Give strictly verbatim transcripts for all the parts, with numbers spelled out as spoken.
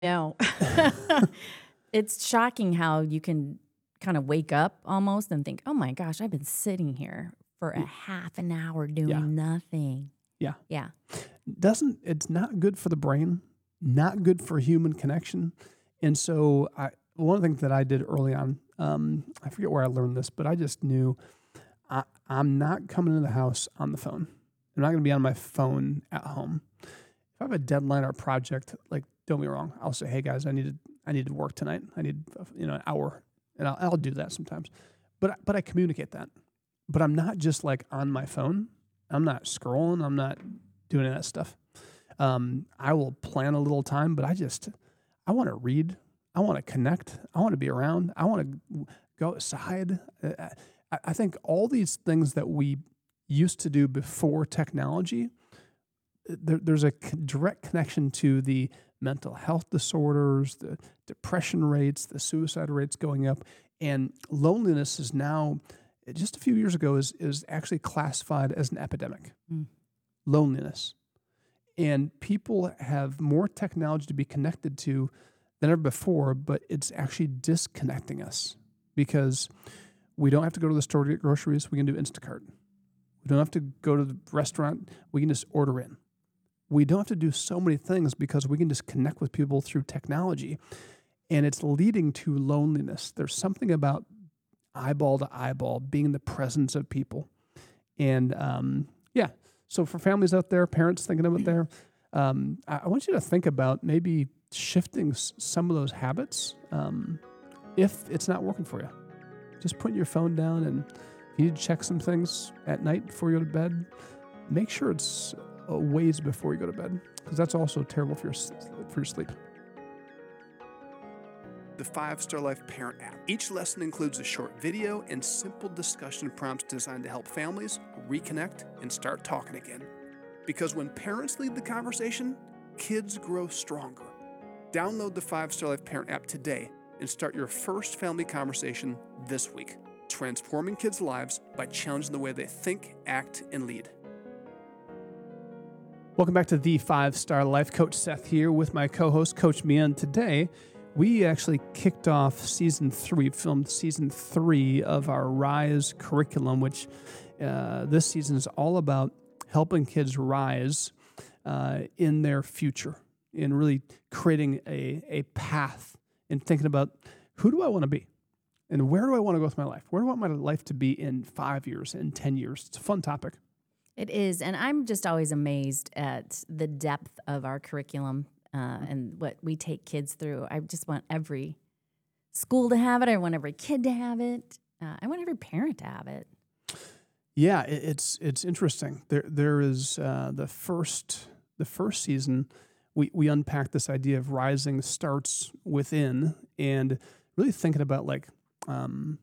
No. It's shocking how you can kind of wake up almost and think, "Oh my gosh, I've been sitting here for a Y half an hour Yeah. doing nothing." Yeah. Yeah. Doesn't it's not good for the brain, not good for human connection, and so I one of the things that I did early on, um, I forget where I learned this, but I just knew I I'm not coming into the house on the phone. I'm not gonna be on my phone at home. If I have a deadline or a project, like, don't get me wrong, I'll say, "Hey, guys, I need to I need to work tonight. I need, uh, you know, an hour," and I'll I'll do that sometimes. But I but I communicate that. But I'm not just, like, on my phone. I'm not scrolling. I'm not doing any of that stuff. Um, I will plan a little time, but I just I wanna read. I wanna connect. I wanna be around. I wanna w go outside. Uh, I I think all these things that we used to do before technology, uh, there there's a c direct connection to the mental health disorders, the depression rates, the suicide rates going up, and loneliness is now just a few years ago, is is actually classified as an epidemic. Mm. Loneliness. And people have more technology to be connected to than ever before, but it's actually disconnecting us because we don't have to go to the store to get groceries. We can do Instacart. We don't have to go to the restaurant. We can just order in. We don't have to do so many things because we can just connect with people through technology. And it's leading to loneliness. There's something about eyeball to eyeball, being in the presence of people. And um, yeah, so for families out there, parents thinking about there, um, I, I want you to think about maybe shifting s- some of those habits um, if it's not working for you. Just putting your phone down, and if you need to check some things at night before you go to bed, make sure it's a ways before you go to bed, because that's also terrible for your s- for your sleep. The Five Star Life Parent app. Each lesson includes a short video and simple discussion prompts designed to help families reconnect and start talking again. Because when parents lead the conversation, kids grow stronger. Download the Five Star Life Parent app today and start your first family conversation this week, transforming kids' lives by challenging the way they think, act, and lead. Welcome back to the Five Star Life. Coach Seth here with my co-host, Coach Mia, and today we actually kicked off season three, filmed season three of our Rise curriculum, which uh, this season is all about helping kids rise uh, in their future and really creating a, a path and thinking about, who do I want to be? And where do I want to go with my life? Where do I want my life to be in five years, in ten years? It's a fun topic. It is, and I'm just always amazed at the depth of our curriculum uh, and what we take kids through. I just want every school to have it. I want every kid to have it. Uh, I want every parent to have it. Yeah, it, it's it's interesting. There there is uh, the first the first season. We we unpacked this idea of rising starts within, and really thinking about, like, um,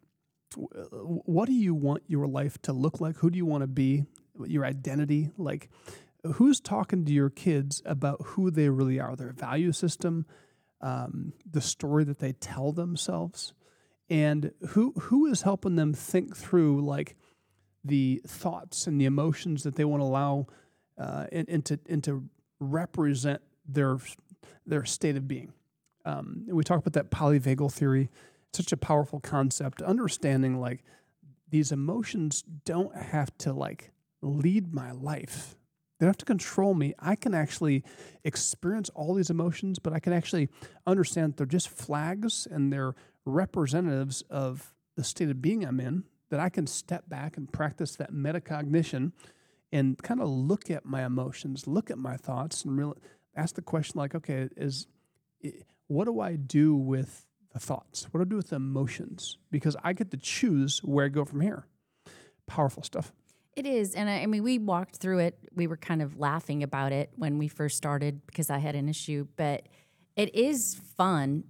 w- what do you want your life to look like? Who do you want to be? Your identity, like, who's talking to your kids about who they really are, their value system, um, the story that they tell themselves, and who who is helping them think through, like, the thoughts and the emotions that they want to allow uh, and, and to and to represent their their state of being. Um, and we talk about that polyvagal theory. It's such a powerful concept. Understanding, like, these emotions don't have to, like, lead my life. They don't have to control me. I can actually experience all these emotions, but I can actually understand they're just flags and they're representatives of the state of being I'm in, that I can step back and practice that metacognition and kind of look at my emotions, look at my thoughts, and really ask the question, like, okay, is what do I do with the thoughts? What do I do with the emotions? Because I get to choose where I go from here. Powerful stuff. It is, and I, I mean, we walked through it. We were kind of laughing about it when we first started because I had an issue, but it is fun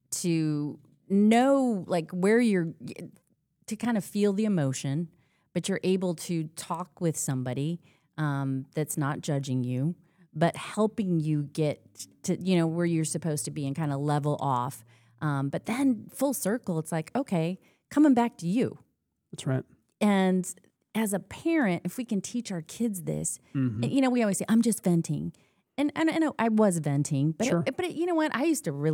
to know, like, where you're, to kind of feel the emotion, but you're able to talk with somebody um, that's not judging you, but helping you get to, you know, where you're supposed to be and kind of level off. Um, but then full circle, it's like, okay, coming back to you. That's right. And as a parent, if we can teach our kids this, Mm-hmm. you know, we always say, I'm just venting. and, and I know I was venting, but Sure. it, but it, you know what? I used to really